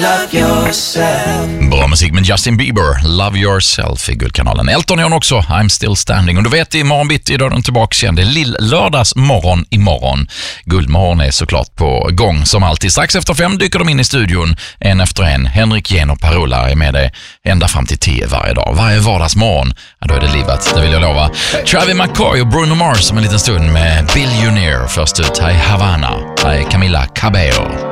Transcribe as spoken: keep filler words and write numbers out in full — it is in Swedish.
love yourself. Bra musik med Justin Bieber, Love Yourself i Guldkanalen. Elton John också, I'm Still Standing. Och du vet, i morgon bitti är den tillbaka igen. Det är lill-lördags morgon imorgon. Guldmorgon är såklart på gång som alltid. Strax efter fem dyker de in i studion, en efter en. Henrik, Jen och Per-Ola är med dig ända fram till tio varje dag. Varje vardagsmorgon, ja, då är det livet, det vill jag lova. Travis McCoy och Bruno Mars om en liten stund med Billionaire. Först ut, här är Havana, här är Camila Cabello.